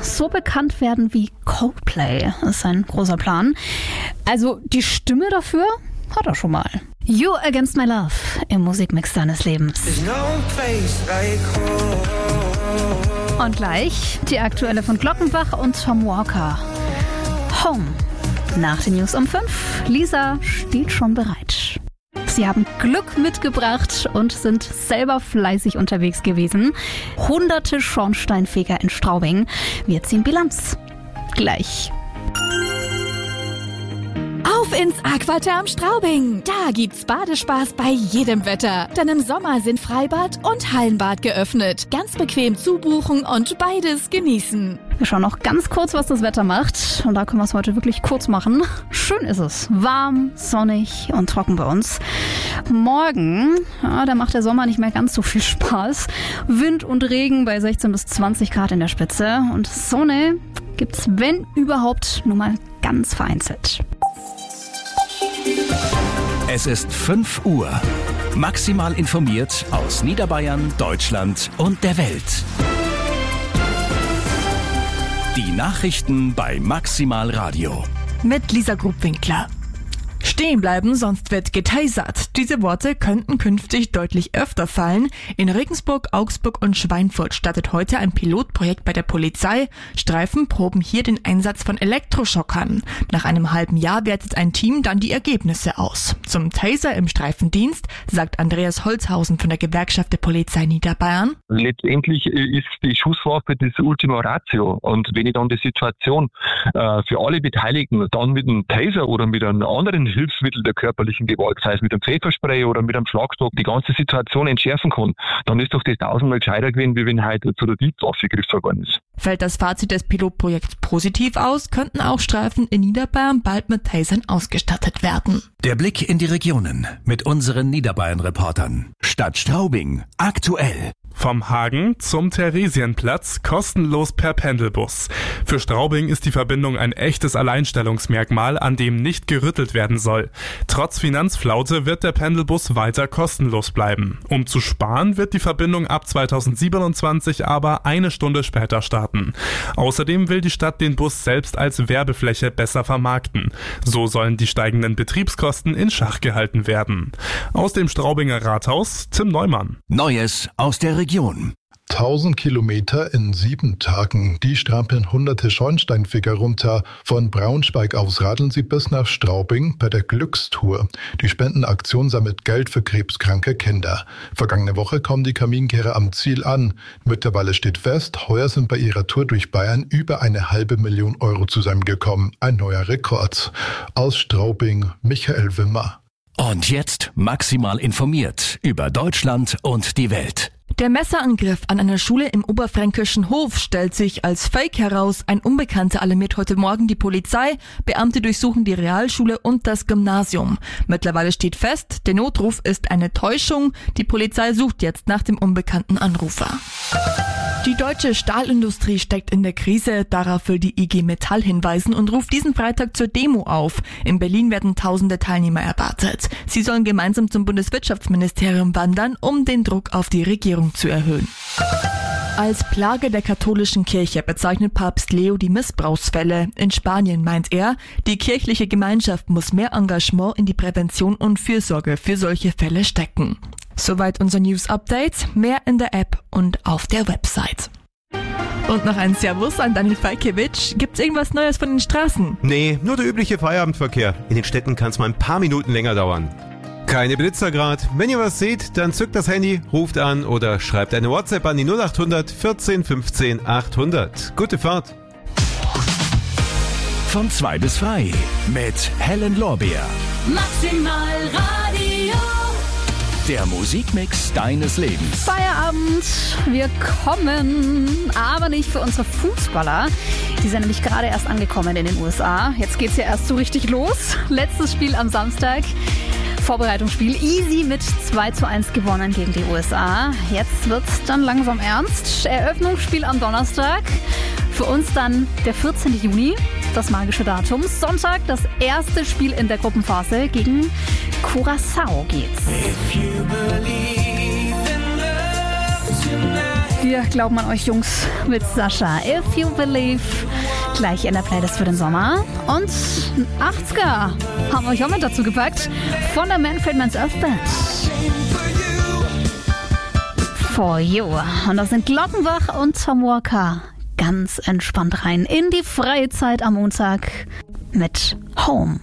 so bekannt werden wie Coldplay. Das ist ein großer Plan. Also die Stimme dafür hat er schon mal. You Against My Love im Musikmix deines Lebens. Und gleich die aktuelle von Glockenbach und Tom Walker. Home. Nach den News um 5. Lisa steht schon bereit. Sie haben Glück mitgebracht und sind selber fleißig unterwegs gewesen. Hunderte Schornsteinfeger in Straubing. Wir ziehen Bilanz. Gleich. Auf ins Aquaterm Straubing. Da gibt's Badespaß bei jedem Wetter. Denn im Sommer sind Freibad und Hallenbad geöffnet. Ganz bequem zubuchen und beides genießen. Wir schauen noch ganz kurz, was das Wetter macht. Und da können wir es heute wirklich kurz machen. Schön ist es. Warm, sonnig und trocken bei uns. Morgen, da macht der Sommer nicht mehr ganz so viel Spaß. Wind und Regen bei 16 bis 20 Grad in der Spitze. Und Sonne gibt's, wenn überhaupt, nur mal ganz vereinzelt. Es ist 5 Uhr. Maximal informiert aus Niederbayern, Deutschland und der Welt. Die Nachrichten bei Maximal Radio. Mit Lisa Grubwinkler. Stehen bleiben, sonst wird getasert. Diese Worte könnten künftig deutlich öfter fallen. In Regensburg, Augsburg und Schweinfurt startet heute ein Pilotprojekt bei der Polizei. Streifen proben hier den Einsatz von Elektroschockern. Nach einem halben Jahr wertet ein Team dann die Ergebnisse aus. Zum Taser im Streifendienst sagt Andreas Holzhausen von der Gewerkschaft der Polizei Niederbayern. Letztendlich ist die Schusswaffe das Ultima Ratio. Und wenn ich dann die Situation für alle Beteiligten dann mit einem Taser oder mit einem anderen Hilfsmittel der körperlichen Gewalt, sei es mit einem Pfefferspray oder mit einem Schlagstock, die ganze Situation entschärfen kann, dann ist doch das 1000-mal gescheiter gewesen, wie wenn heute zu der Diebwaffe gegriffen worden ist. Fällt das Fazit des Pilotprojekts positiv aus, könnten auch Streifen in Niederbayern bald mit Tasern ausgestattet werden. Der Blick in die Regionen mit unseren Niederbayern-Reportern. Stadt Straubing. Aktuell. Vom Hagen zum Theresienplatz kostenlos per Pendelbus. Für Straubing ist die Verbindung ein echtes Alleinstellungsmerkmal, an dem nicht gerüttelt werden soll. Trotz Finanzflaute wird der Pendelbus weiter kostenlos bleiben. Um zu sparen, wird die Verbindung ab 2027 aber 1 Stunde später starten. Außerdem will die Stadt den Bus selbst als Werbefläche besser vermarkten. So sollen die steigenden Betriebskosten in Schach gehalten werden. Aus dem Straubinger Rathaus, Tim Neumann. Neues aus der Region. 1000 Kilometer in 7 Tagen. Die strampeln hunderte Schornsteinfeger runter. Von Braunschweig aus radeln sie bis nach Straubing bei der Glückstour. Die Spendenaktion sammelt Geld für krebskranke Kinder. Vergangene Woche kommen die Kaminkehrer am Ziel an. Mittlerweile steht fest, heuer sind bei ihrer Tour durch Bayern über 500.000 Euro zusammengekommen. Ein neuer Rekord. Aus Straubing, Michael Wimmer. Und jetzt maximal informiert über Deutschland und die Welt. Der Messerangriff an einer Schule im oberfränkischen Hof stellt sich als Fake heraus. Ein Unbekannter alarmiert heute Morgen die Polizei. Beamte durchsuchen die Realschule und das Gymnasium. Mittlerweile steht fest, der Notruf ist eine Täuschung. Die Polizei sucht jetzt nach dem unbekannten Anrufer. Die deutsche Stahlindustrie steckt in der Krise, darauf will die IG Metall hinweisen und ruft diesen Freitag zur Demo auf. In Berlin werden tausende Teilnehmer erwartet. Sie sollen gemeinsam zum Bundeswirtschaftsministerium wandern, um den Druck auf die Regierung zu erhöhen. Als Plage der katholischen Kirche bezeichnet Papst Leo die Missbrauchsfälle. In Spanien meint er, die kirchliche Gemeinschaft muss mehr Engagement in die Prävention und Fürsorge für solche Fälle stecken. Soweit unser News-Update, mehr in der App und auf der Website. Und noch ein Servus an Daniel Falkiewicz. Gibt's irgendwas Neues von den Straßen? Nee, nur der übliche Feierabendverkehr. In den Städten kann's mal ein paar Minuten länger dauern. Keine Blitzer grad. Wenn ihr was seht, dann zückt das Handy, ruft an oder schreibt eine WhatsApp an die 0800 14 15 800. Gute Fahrt. Von 2 bis frei mit Helen Lorbeer. Maximal Radio. Der Musikmix deines Lebens. Feierabend, wir kommen, aber nicht für unsere Fußballer. Die sind nämlich gerade erst angekommen in den USA. Jetzt geht's ja erst so richtig los. Letztes Spiel am Samstag. Vorbereitungsspiel easy mit 2:1 gewonnen gegen die USA. Jetzt wird's dann langsam ernst. Eröffnungsspiel am Donnerstag. Für uns dann der 14. Juni, das magische Datum. Sonntag das erste Spiel in der Gruppenphase gegen Curaçao geht's. If you believe in love tonight. Wir glauben an euch Jungs mit Sascha. If You Believe. Gleich in der Playlist für den Sommer. Und ein 80er haben wir euch auch mit dazu gepackt. Von der Manfred Mann's Earth Band. For You. Und das sind Glockenbach und Tom Walker. Ganz entspannt rein in die freie Zeit am Montag mit Home.